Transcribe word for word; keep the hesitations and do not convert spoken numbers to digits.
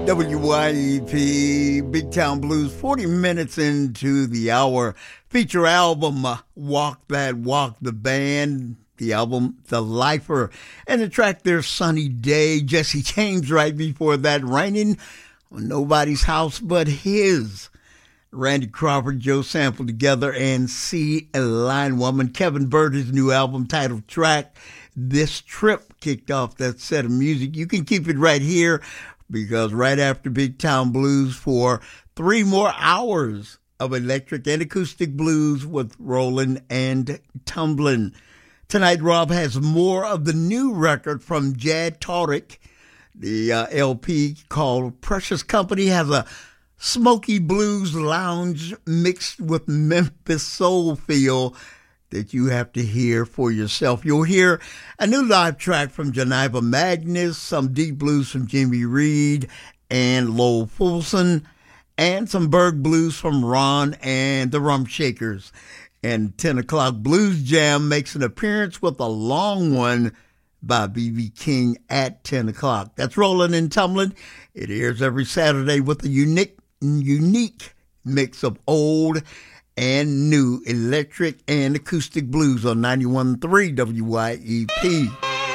W Y E P, Big Town Blues, forty minutes into the hour. Feature album, uh, Walk That Walk, the band, the album, The Lifer, and the track there, Sunny Day. Jesse James right before that, Raining on Nobody's House But His. Randy Crawford, Joe Sample together, and See a Line Woman. Kevin Bird, his new album titled track, This Trip, kicked off that set of music. You can keep it right here, because right after Big Town Blues for three more hours of electric and acoustic blues with Rollin' and Tumblin'. Tonight, Rob has more of the new record from Jad Tariq. The uh, L P called Precious Company has a smoky blues lounge mixed with Memphis soul feel that you have to hear for yourself. You'll hear a new live track from Geneva Magnus, some deep blues from Jimmy Reed and Lowell Fulson, and some Berg blues from Ron and the Rum Shakers. And ten o'clock Blues Jam makes an appearance with a long one by B B King at ten o'clock. That's Rollin' and Tumblin'. It airs every Saturday with a unique, unique mix of old and new electric and acoustic blues on ninety-one point three W Y E P.